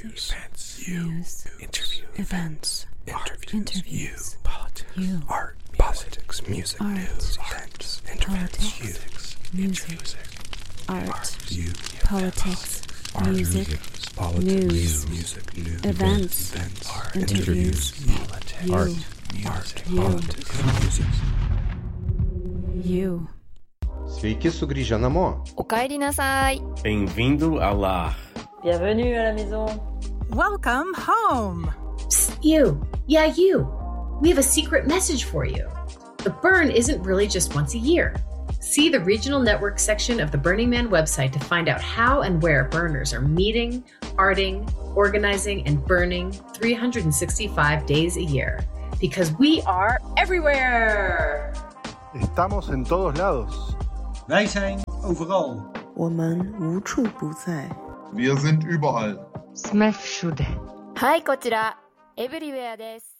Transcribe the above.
Interviews. News. Interview. Events. Interviews. Politics. Art. Politics. Music. News. Events. Interviews. Music. Art. Politics. Music. News. Music. News. Events. Interviews. Art. Politics. Music. You. Sveiki sugrįžę namo. おかえりなさい。 Bem-vindo ao lar. Bienvenue à la maison. Welcome home. Psst, you. Yeah, you. We have a secret message for you. The burn isn't really just once a year. See the regional network section of the Burning Man website to find out how and where burners are meeting, arting, organizing, and burning 365 days a year. Because we are everywhere! Estamos en todos lados. Wij zijn overal. 我们无处不在。 Wir sind überall. はい、こちら、エブリウェアです。